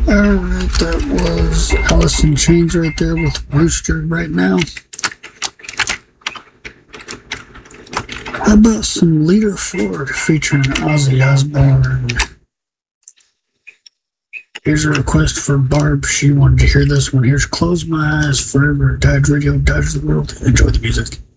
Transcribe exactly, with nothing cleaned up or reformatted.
Alright, that was Alice in Chains right there with Rooster right now. How about some Leader Ford featuring Ozzy Osbourne? Here's a request for Barb. She wanted to hear this one. Here's Close My Eyes Forever. Dodge Radio, Dodge the World. Enjoy the music.